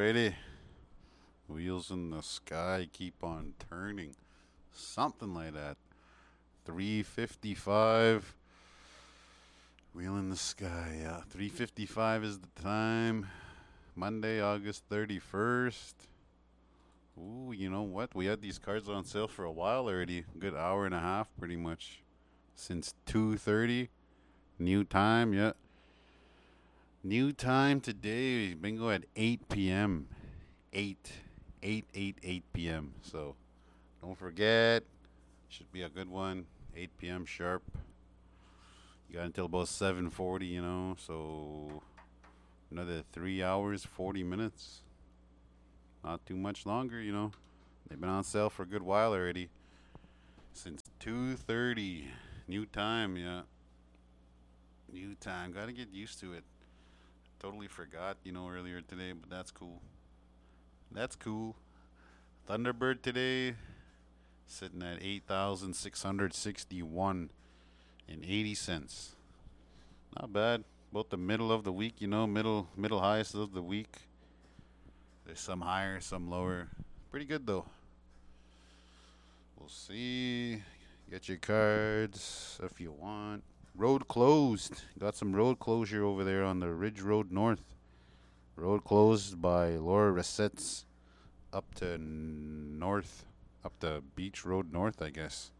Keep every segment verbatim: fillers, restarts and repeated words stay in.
already. Wheels in the sky keep on turning. Something like that. three fifty-five. Wheel in the sky, yeah. three fifty-five is the time. Monday, August thirty-first. Ooh, you know what? We had these cards on sale for a while already. Good hour and a half, pretty much. Since two thirty. New time, yeah. New time today. Bingo at eight p.m. eight. eight, eight, eight p.m. So don't forget. Should be a good one. eight p.m. sharp. You got until about seven forty, you know. So another three hours, forty minutes. Not too much longer, you know. They've been on sale for a good while already. Since two thirty. New time, yeah. New time. Got to get used to it. Totally forgot, you know, earlier today, but that's cool. That's cool. Thunderbird today sitting at eight thousand six hundred sixty-one and eighty cents. Not bad. About the middle of the week, you know, middle middle highest of the week. There's some higher, some lower. Pretty good though. We'll see. Get your cards if you want. Road closed. Got some road closure over there on the Ridge Road North. Road closed by Laura Resets up to north, up to Beach Road North, I guess.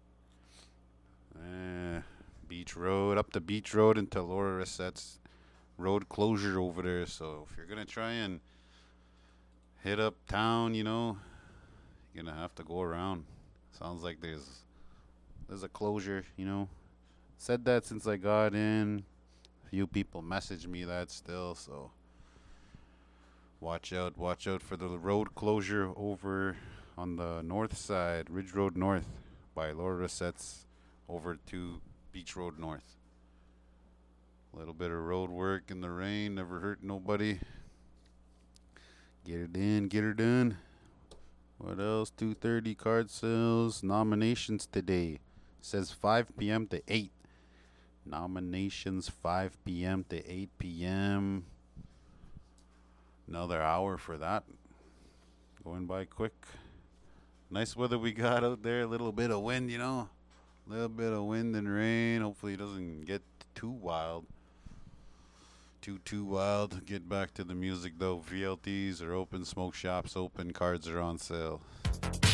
Uh, Beach Road, up to Beach Road into Laura Resets. Road closure over there. So if you're going to try and hit up town, you know, you're going to have to go around. Sounds like there's there's a closure, you know. Said that since I got in. A few people messaged me that still, so watch out, watch out for the road closure over on the north side, Ridge Road North, by Laura Resets over to Beach Road North. A little bit of road work in the rain, never hurt nobody. Get it in, get her done. What else? two thirty card sales, nominations today. Says five p.m. to eight. Nominations five p.m. to eight p.m. Another hour for that. Going by quick. Nice weather we got out there. A little bit of wind, you know. A little bit of wind and rain. Hopefully it doesn't get too wild. Too, too wild. Get back to the music though. V L Ts are open. Smoke shops open. Cards are on sale.